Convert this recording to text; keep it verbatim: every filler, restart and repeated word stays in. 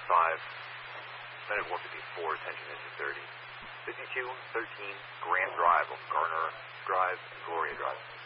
five. United one fifty-four, attention engine thirty. fifty-two thirteen Grand Drive on Garner Drive and Gloria Drive.